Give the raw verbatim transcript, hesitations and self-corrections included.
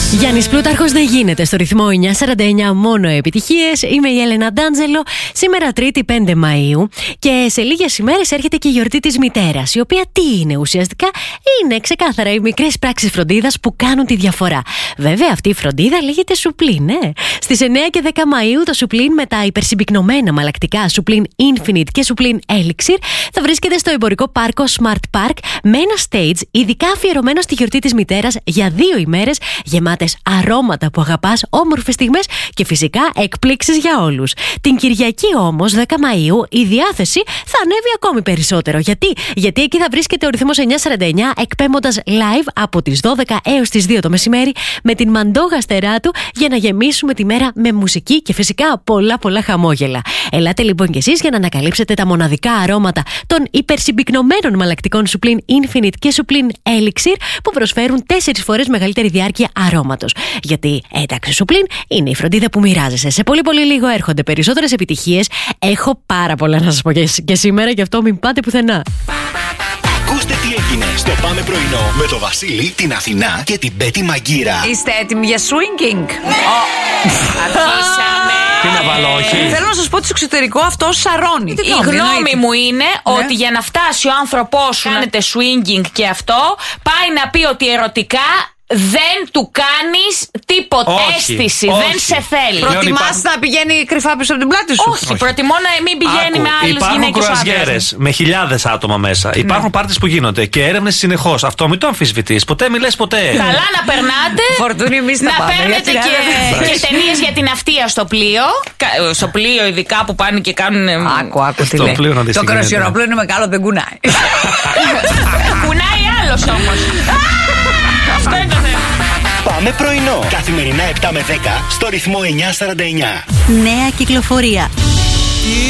Γιάννης Πλούταρχος δεν γίνεται στο ρυθμό εννιά σαράντα εννιά, μόνο επιτυχίες. Είμαι η Έλενα Ντάντζελο. Σήμερα Τρίτη πέντε Μαΐου και σε λίγες ημέρες έρχεται και η γιορτή της μητέρας, η οποία τι είναι ουσιαστικά? Είναι ξεκάθαρα οι μικρές πράξεις φροντίδας που κάνουν τη διαφορά. Βέβαια αυτή η φροντίδα λέγεται Σουπλίν, ναι. Στις εννέα και δέκα Μαΐου το Σουπλίν με τα υπερσυμπυκνωμένα μαλακτικά Σουπλίν Infinite και Σουπλίν Elixir θα βρίσκεται στο εμπορικό πάρκο Smart Park με ένα stage ειδικά αφιερωμένο στη γιορτή της μητέρας για δύο ημέρες, γεμάτες αρώματα που αγαπάς, όμορφες στιγμές και φυσικά εκπλήξεις για όλους. Την Κυριακή όμως, δέκα Μαΐου, η διάθεση θα ανέβει ακόμη περισσότερο. Γιατί? Γιατί εκεί θα βρίσκεται ο ρυθμός εννιά σαράντα εννιά εκπέμποντας live από τις δώδεκα έως τις δύο το μεσημέρι με την Μαντό Γαστεράτου για να γεμίσουμε τη μέρα με μουσική και φυσικά πολλά πολλά χαμόγελα. Ελάτε λοιπόν κι εσείς για να ανακαλύψετε τα μοναδικά αρώματα των υπερσυμπυκνωμένων μαλακτικών Σουπλίν Infinite και Σουπλίν Elixir που προσφέρουν τέσσερις φορές μεγαλύτερη διάρκεια αρώματος. Γιατί εντάξει, Σουπλίν είναι η φροντίδα που μοιράζεσαι. Σε πολύ πολύ λίγο έρχονται περισσότερες επιτυχίες. Έχω πάρα πολλά να σας πω και σήμερα, γι' αυτό μην πάτε πουθενά. Ακούστε τι έγινε στο Πάμε Πρωινό με το Βασίλη, την Αθηνά και την Πέτη Μαγκύρα. Είστε έτοιμοι για swinging? Αρχίσαμε. Τι να βάλω, όχι? Θέλω να σας πω ότι στο εξωτερικό αυτό σαρώνει. Η γνώμη μου είναι ότι για να φτάσει ο άνθρωπός σου να κάνετε swinging και αυτό, πάει να πει ότι ερωτικά δεν του κάνεις τίποτα. Όχι, αίσθηση, όχι. δεν σε θέλει. Προτιμάς υπάρχουν... να πηγαίνει κρυφά πίσω από την πλάτη σου? Όχι, όχι. Προτιμώ να μην πηγαίνει Άκου, με άλλους γυναίκες. Υπάρχουν κρουαζιέρες με χιλιάδες άτομα μέσα. Ναι. Υπάρχουν πάρτις που γίνονται και έρευνες συνεχώς. Αυτό μην το αμφισβητείς. Ποτέ μη λες ποτέ. Καλά να περνάτε. Φορτούνι, εμείς να τα πάμε, παίρνετε και, και ταινίες για την αυτεία στο πλοίο. Στο πλοίο, ειδικά που πάνε και κάνουν. Άκου, άκου τι λέει. Το κροσιερόπλοιο είναι μεγάλο, δεν κουνάει. Κουνάει άλλος όμως. Αυτό είναι το θέμα. Πάμε Πρωινό. Καθημερινά επτά με δέκα στο ρυθμό εννιά σαράντα εννιά. Νέα κυκλοφορία.